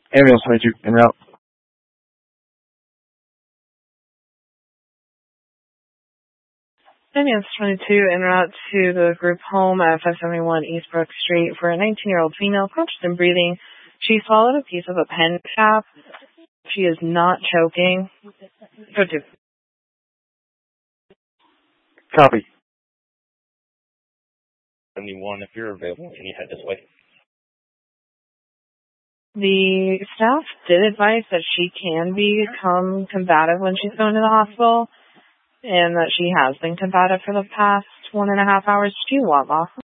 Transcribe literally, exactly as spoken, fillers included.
Ambulance twenty-two, en route. Ambulance twenty-two, en route to the group home at five seventy-one East Brook Street for a nineteen-year-old female conscious and breathing. She swallowed a piece of a pen cap. She is not choking. Go to. Copy. seventy-one, if you're available, can you head this way? The staff did advise that she can become combative when she's going to the hospital, and that she has been combative for the past one and a half hours. Do you want off?